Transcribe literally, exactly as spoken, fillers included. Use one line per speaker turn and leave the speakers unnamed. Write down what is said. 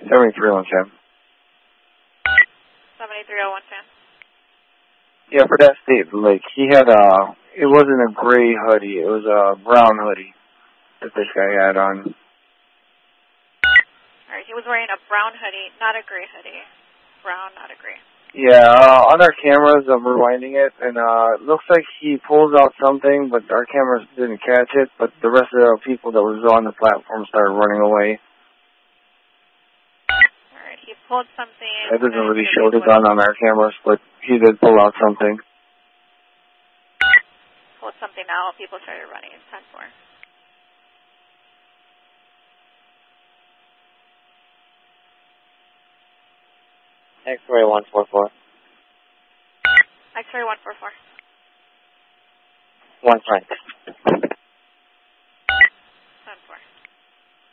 seventy-three oh one ten.
seventy-three oh one ten.
Yeah, for that state, like, he had a, it wasn't a gray hoodie, it was a brown hoodie that this guy had on.
Alright, he was wearing a brown hoodie, not a gray hoodie. Brown, not a gray.
Yeah, uh, on our cameras, I'm rewinding it, and uh, it looks like he pulls out something, but our cameras didn't catch it, but the rest of the people that was on the platform started running away.
Alright, he pulled something.
That doesn't really show the gun on our cameras, but he did pull out something.
Pulled something out, people started running. It's ten four.
X-ray one four four.
X-ray one four four.
One Frank.
ten four.